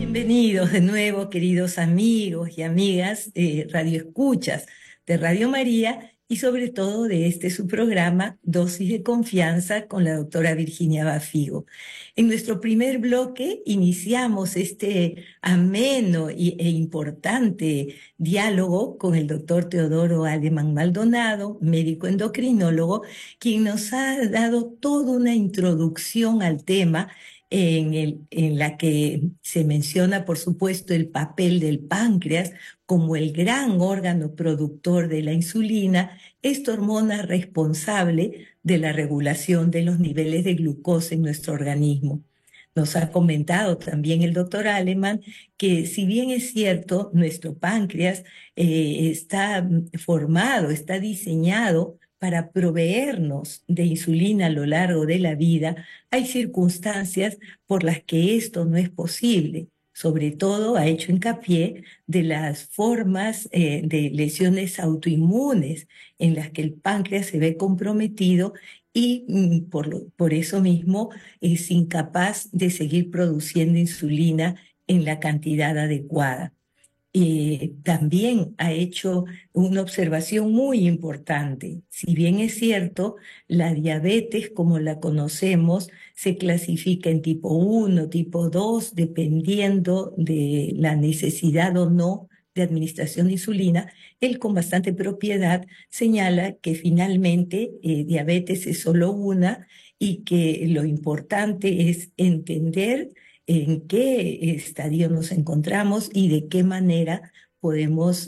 Bienvenidos de nuevo, queridos amigos y amigas, radioescuchas de Radio María y sobre todo de este su programa Dosis de Confianza con la doctora Virginia Bafigo. En nuestro primer bloque iniciamos este ameno e importante diálogo con el doctor Teodoro Aleman Maldonado, médico endocrinólogo, quien nos ha dado toda una introducción al tema en la que se menciona, por supuesto, el papel del páncreas como el gran órgano productor de la insulina, esta hormona responsable de la regulación de los niveles de glucosa en nuestro organismo. Nos ha comentado también el doctor Aleman que si bien es cierto, nuestro páncreas está formado, está diseñado para proveernos de insulina a lo largo de la vida, hay circunstancias por las que esto no es posible. Sobre todo ha hecho hincapié de las formas de lesiones autoinmunes en las que el páncreas se ve comprometido y por eso mismo es incapaz de seguir produciendo insulina en la cantidad adecuada. También ha hecho una observación muy importante. Si bien es cierto, la diabetes, como la conocemos, se clasifica en tipo 1, tipo 2, dependiendo de la necesidad o no de administración de insulina. Él con bastante propiedad señala que finalmente diabetes es solo una y que lo importante es entender en qué estadio nos encontramos y de qué manera podemos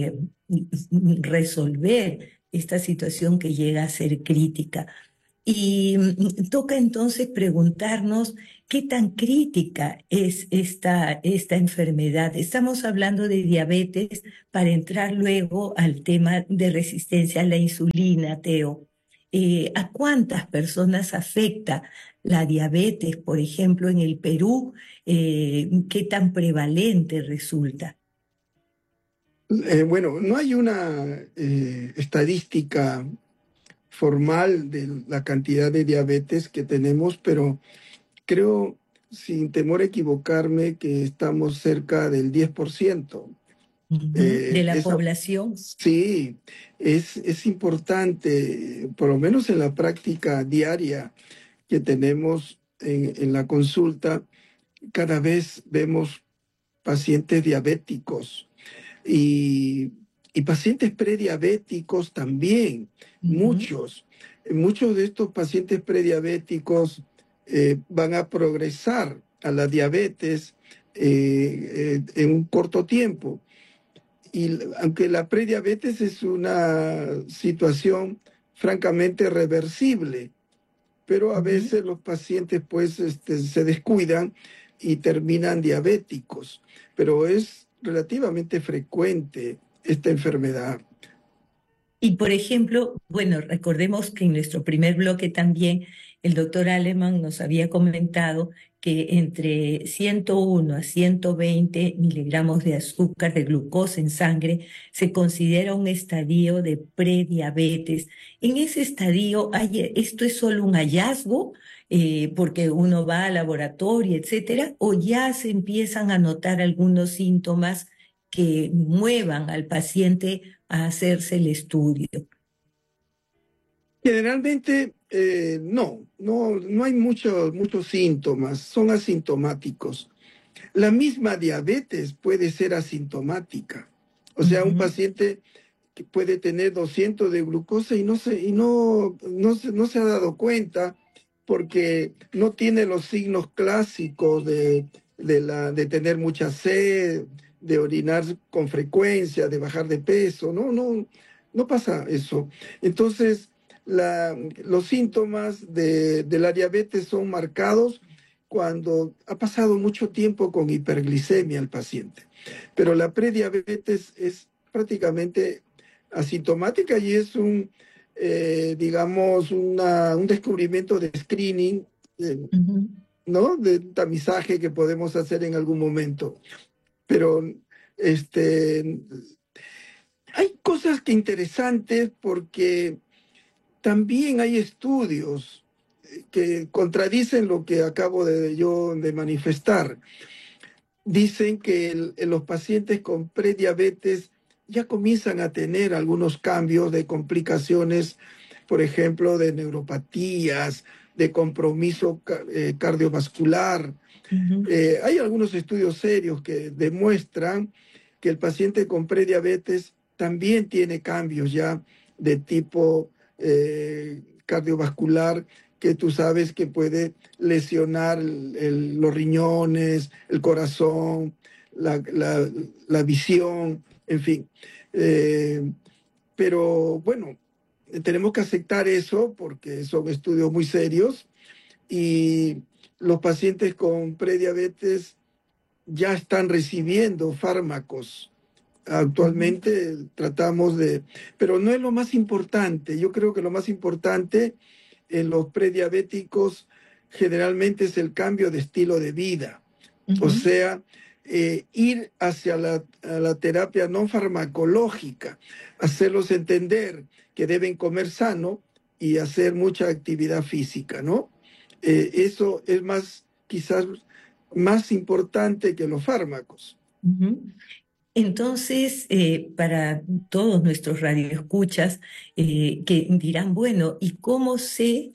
resolver esta situación que llega a ser crítica. Y toca entonces preguntarnos qué tan crítica es esta enfermedad. Estamos hablando de diabetes para entrar luego al tema de resistencia a la insulina, Teo. ¿A cuántas personas afecta la diabetes, por ejemplo, en el Perú? ¿Qué tan prevalente resulta? Bueno, no hay una estadística formal de la cantidad de diabetes que tenemos, pero creo, sin temor a equivocarme, que estamos cerca del 10%. Ujú. De la Esa, población. sí, es importante, por lo menos en la práctica diaria que tenemos en la consulta, cada vez vemos pacientes diabéticos y, y pacientes prediabéticos también, Ujú. muchos. Muchos de estos pacientes prediabéticos van a progresar a la diabetes en un corto tiempo. Y aunque la prediabetes es una situación francamente reversible, pero a Ujú. veces los pacientes pues se descuidan y terminan diabéticos, pero es relativamente frecuente esta enfermedad. Y por ejemplo, bueno, recordemos que en nuestro primer bloque también el doctor Aleman nos había comentado que entre 101 a 120 miligramos de azúcar de glucosa en sangre se considera un estadio de prediabetes. En ese estadio, ¿esto es solo un hallazgo porque uno va al laboratorio, etcétera, o ya se empiezan a notar algunos síntomas que muevan al paciente a hacerse el estudio? Generalmente no hay muchos síntomas, son asintomáticos. La misma diabetes puede ser asintomática. O sea, un Ujú. paciente que puede tener 200 de glucosa y no se ha dado cuenta porque no tiene los signos clásicos de tener mucha sed, de orinar con frecuencia, de bajar de peso. No pasa eso. Entonces, los síntomas de la diabetes son marcados cuando ha pasado mucho tiempo con hiperglicemia el paciente. Pero la prediabetes es prácticamente asintomática y es digamos, un descubrimiento de screening, Ujú. ¿no? De tamizaje que podemos hacer en algún momento. Pero este, hay cosas que interesantes porque también hay estudios que contradicen lo que acabo de manifestar. dicen que los pacientes con prediabetes ya comienzan a tener algunos cambios de complicaciones, por ejemplo, de neuropatías, de compromiso cardiovascular. Ujú, Hay algunos estudios serios que demuestran que el paciente con prediabetes también tiene cambios ya de tipo cardiovascular, que tú sabes que puede lesionar los riñones, el corazón, la visión, en fin. Eh, pero bueno, tenemos que aceptar eso porque son estudios muy serios y los pacientes con prediabetes ya están recibiendo fármacos. ujú, Actualmente tratamos de, pero no es lo más importante. Yo creo que lo más importante en los prediabéticos generalmente es el cambio de estilo de vida. O ujú. sea, ir hacia la terapia no farmacológica, hacerlos entender que deben comer sano y hacer mucha actividad física, ¿no? Eso es más, quizás más importante que los fármacos. Ujú. Entonces, para todos nuestros radioescuchas que dirán, bueno, ¿y cómo sé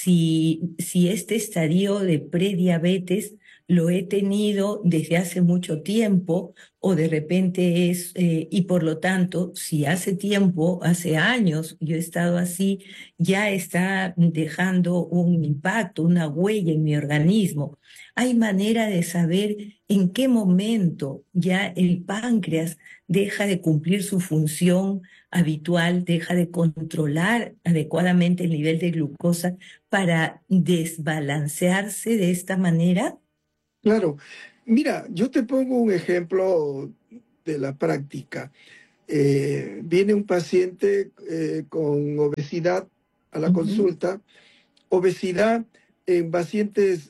si este estadio de prediabetes lo he tenido desde hace mucho tiempo o de repente y por lo tanto, si hace tiempo, hace años yo he estado así, ya está dejando un impacto, una huella en mi organismo? ¿Hay manera de saber en qué momento ya el páncreas deja de cumplir su función habitual, deja de controlar adecuadamente el nivel de glucosa para desbalancearse de esta manera? Claro, mira, yo te pongo un ejemplo de la práctica. Viene un paciente con obesidad a la Ujú, consulta, obesidad en pacientes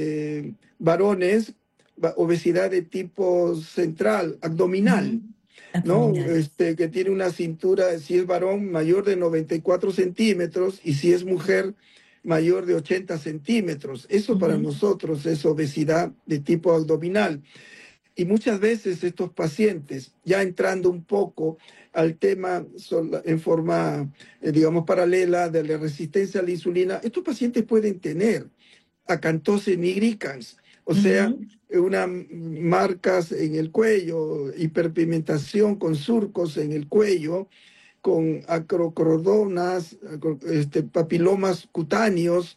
varones, obesidad de tipo central, abdominal, ujú. ¿no? Abdominal. Que tiene una cintura, si es varón, mayor de 94 centímetros y si es mujer, mayor de 80 centímetros. Eso para Ujú, nosotros es obesidad de tipo abdominal. Y muchas veces estos pacientes, ya entrando un poco al tema en forma, digamos, paralela de la resistencia a la insulina, estos pacientes pueden tener acantose nigricans, o sea, ujú, unas marcas en el cuello, hiperpigmentación con surcos en el cuello, con acrocrodonas, papilomas cutáneos,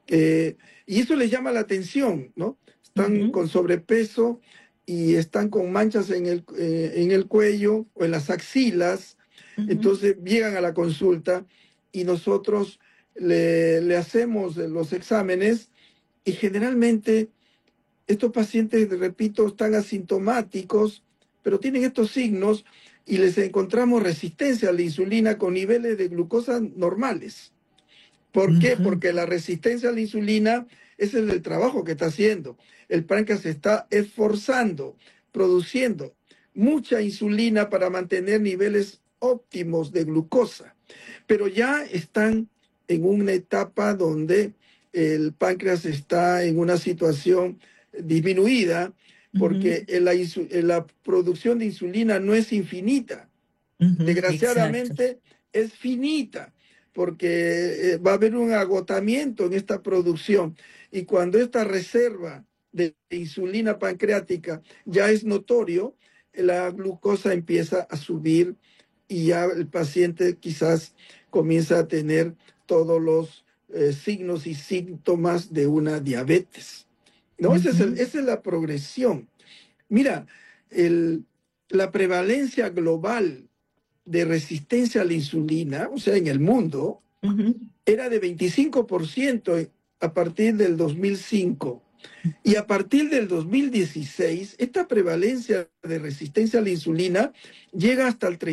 y eso les llama la atención, ¿no? Están ujú, con sobrepeso y están con manchas en el cuello o en las axilas, ujú, entonces llegan a la consulta y nosotros le hacemos los exámenes y generalmente estos pacientes, repito, están asintomáticos, pero tienen estos signos y les encontramos resistencia a la insulina con niveles de glucosa normales. ¿Por qué? ujú, Porque la resistencia a la insulina ese es el trabajo que está haciendo. El páncreas se está esforzando, produciendo mucha insulina para mantener niveles óptimos de glucosa, pero ya están en una etapa donde el páncreas está en una situación disminuida porque ujú, la producción de insulina no es infinita. ujú. Exacto. Desgraciadamente es finita porque va a haber un agotamiento en esta producción y cuando esta reserva de insulina pancreática ya es notorio, la glucosa empieza a subir y ya el paciente quizás comienza a tener todos los signos y síntomas de una diabetes. ¿No? Ujú, Esa es la progresión. Mira, el, la prevalencia global de resistencia a la insulina, o sea, en el mundo, ujú, era de 25% a partir del 2005. Y a partir del 2016, esta prevalencia de resistencia a la insulina llega hasta el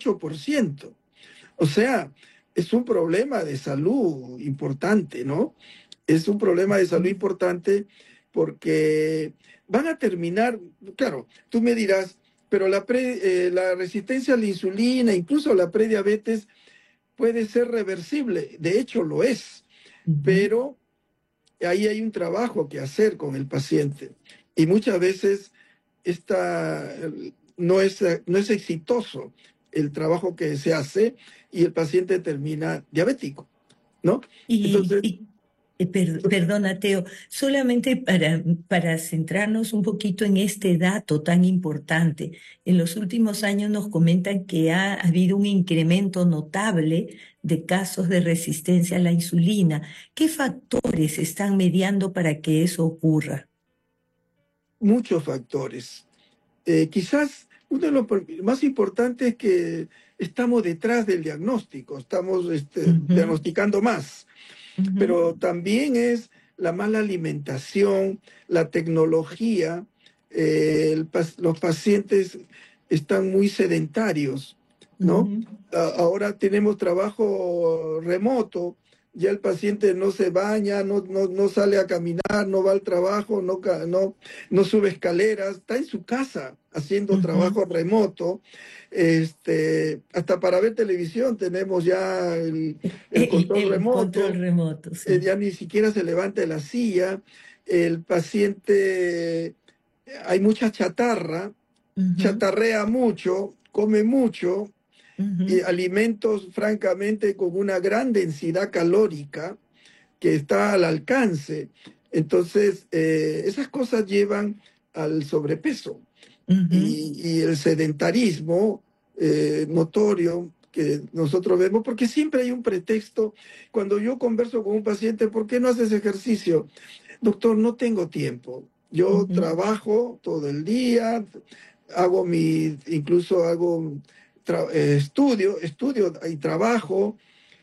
38%. O sea, es un problema de salud importante, ¿no? Es un problema de salud ujú, importante porque van a terminar, claro, tú me dirás, pero la resistencia a la insulina, incluso la prediabetes, puede ser reversible. De hecho, lo es, ujú. pero ahí hay un trabajo que hacer con el paciente. Y muchas veces no es exitoso el trabajo que se hace y el paciente termina diabético, ¿no? Y, Entonces, y perdona, Teo, solamente para centrarnos un poquito en este dato tan importante. En los últimos años nos comentan que ha habido un incremento notable de casos de resistencia a la insulina. ¿Qué factores están mediando para que eso ocurra? muchos factores. Quizás uno de los más importantes es que estamos detrás del diagnóstico, estamos Ujú, diagnosticando más, ujú, pero también es la mala alimentación, la tecnología, los pacientes están muy sedentarios, ¿no? ujú, Ahora tenemos trabajo remoto, ya el paciente no se baña, no sale a caminar, no va al trabajo, no sube escaleras, está en su casa haciendo ujú. trabajo remoto. Hasta para ver televisión tenemos ya el control El control remoto, remoto, sí. ya ni siquiera se levanta de la silla, el paciente, hay mucha chatarra, Ujú, chatarrea mucho, come mucho, y ujú. alimentos francamente con una gran densidad calórica que está al alcance. Entonces, esas cosas llevan al sobrepeso Ujú. y el sedentarismo notorio que nosotros vemos, porque siempre hay un pretexto. Cuando yo converso con un paciente, ¿por qué no haces ejercicio? Doctor, no tengo tiempo. Yo Ujú, trabajo todo el día, incluso hago estudio y trabajo,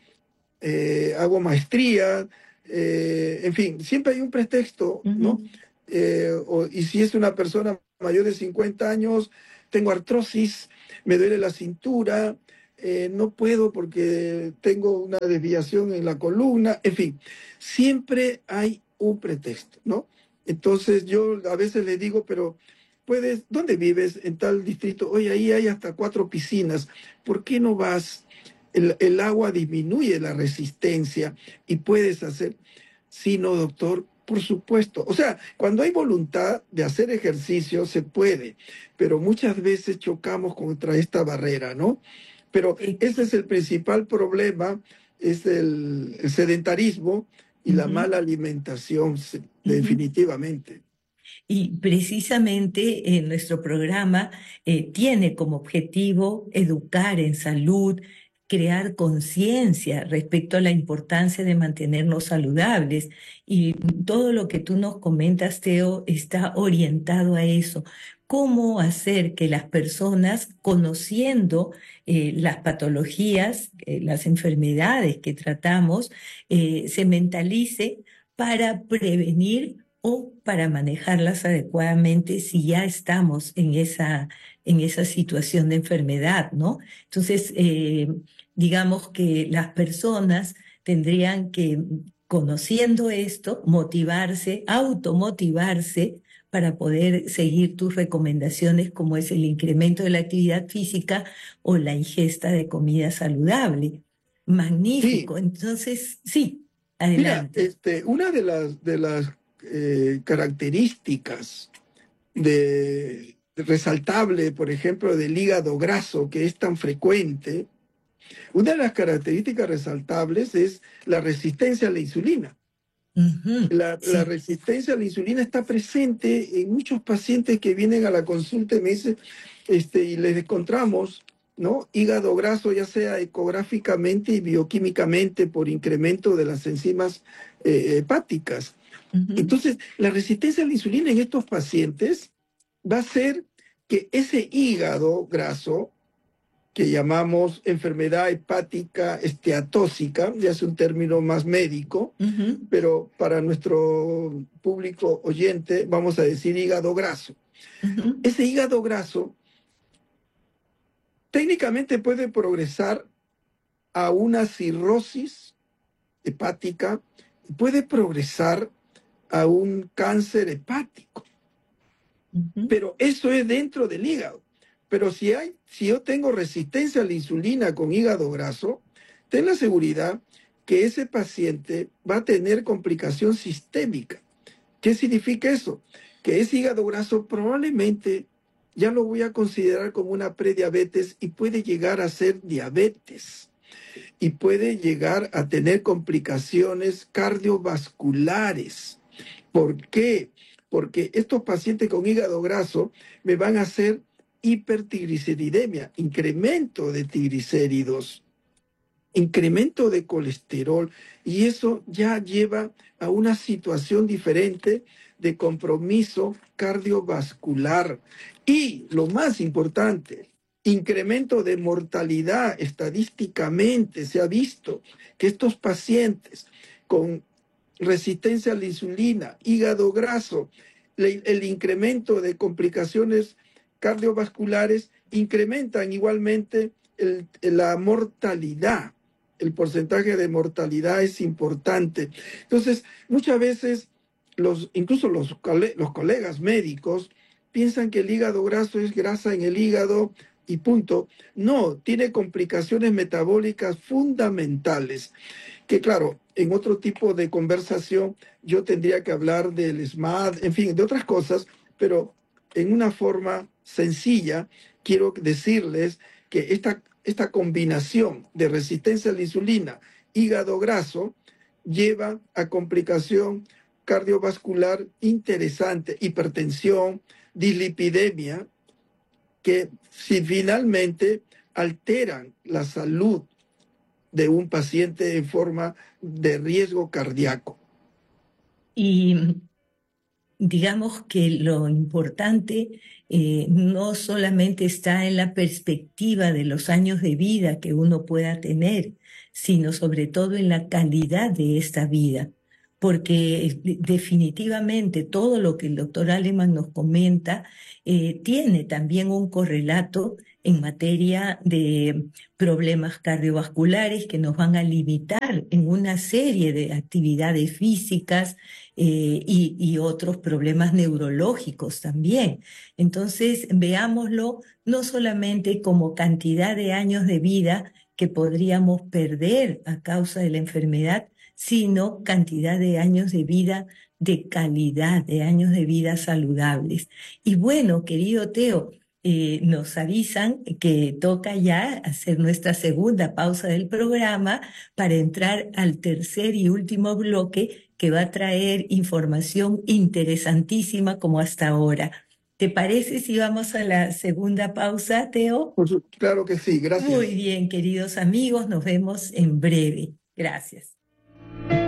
hago maestría, en fin, siempre hay un pretexto, ¿no? ujú. Y si es una persona mayor de 50 años, tengo artrosis, me duele la cintura, no puedo porque tengo una desviación en la columna, en fin, siempre hay un pretexto, ¿no? Entonces yo a veces le digo, pero ¿dónde vives? En tal distrito. Oye, ahí hay hasta 4 piscinas. ¿Por qué no vas? El agua disminuye la resistencia y puedes hacer. Sí, no, doctor, por supuesto. O sea, cuando hay voluntad de hacer ejercicio, se puede, pero muchas veces chocamos contra esta barrera, ¿no? Pero Eh, ese es el principal problema, es el sedentarismo y la ujú, mala alimentación, ujú. definitivamente. Y precisamente nuestro programa tiene como objetivo educar en salud, crear conciencia respecto a la importancia de mantenernos saludables. Y todo lo que tú nos comentas, Teo, está orientado a eso. ¿Cómo hacer que las personas, conociendo las patologías, las enfermedades que tratamos, se mentalice para prevenir o para manejarlas adecuadamente si ya estamos en esa situación de enfermedad, ¿no? Entonces, digamos que las personas tendrían que, conociendo esto, motivarse, automotivarse para poder seguir tus recomendaciones como es el incremento de la actividad física o la ingesta de comida saludable. Sí, Magnífico. Entonces, sí, mira, adelante. una de las características resaltable, por ejemplo, del hígado graso que es tan frecuente, una de las características resaltables es la resistencia a la insulina. Ujú, La sí. resistencia a la insulina está presente en muchos pacientes que vienen a la consulta y me dicen, y les encontramos, ¿no? Hígado graso, ya sea ecográficamente y bioquímicamente por incremento de las enzimas hepáticas. Ujú, Entonces, la resistencia a la insulina en estos pacientes va a ser que ese hígado graso, que llamamos enfermedad hepática esteatóxica, ya es un término más médico, ujú, pero para nuestro público oyente vamos a decir hígado graso. ujú, Ese hígado graso técnicamente puede progresar a una cirrosis hepática, puede progresar a un cáncer hepático. ujú. Pero eso es dentro del hígado. Pero si yo tengo resistencia a la insulina con hígado graso, ten la seguridad que ese paciente va a tener complicación sistémica. ¿Qué significa eso? que ese hígado graso probablemente ya lo voy a considerar como una prediabetes y puede llegar a ser diabetes y puede llegar a tener complicaciones cardiovasculares. ¿Por qué? Porque estos pacientes con hígado graso me van a hacer hipertrigliceridemia, incremento de triglicéridos, incremento de colesterol, y eso ya lleva a una situación diferente de compromiso cardiovascular. Y lo más importante, incremento de mortalidad. Estadísticamente se ha visto que estos pacientes con resistencia a la insulina, hígado graso, el incremento de complicaciones cardiovasculares incrementan igualmente la mortalidad. El porcentaje de mortalidad es importante. Entonces, muchas veces, incluso los colegas médicos piensan que el hígado graso es grasa en el hígado y punto. No, tiene complicaciones metabólicas fundamentales que claro, en otro tipo de conversación yo tendría que hablar del SMAD, en fin, de otras cosas, pero en una forma sencilla quiero decirles que esta combinación de resistencia a la insulina, hígado graso, lleva a complicación cardiovascular interesante, hipertensión, dislipidemia, que si finalmente alteran la salud de un paciente en forma de riesgo cardíaco. Y digamos que lo importante no solamente está en la perspectiva de los años de vida que uno pueda tener, sino sobre todo en la calidad de esta vida, porque definitivamente todo lo que el doctor Aleman nos comenta tiene también un correlato en materia de problemas cardiovasculares que nos van a limitar en una serie de actividades físicas y otros problemas neurológicos también. Entonces, veámoslo no solamente como cantidad de años de vida que podríamos perder a causa de la enfermedad, sino cantidad de años de vida de calidad, de años de vida saludables. Y bueno, querido Teo, nos avisan que toca ya hacer nuestra segunda pausa del programa para entrar al tercer y último bloque que va a traer información interesantísima como hasta ahora. ¿Te parece si vamos a la segunda pausa, Teo? Claro que sí, Muy gracias. bien, queridos amigos, nos vemos en breve. Gracias.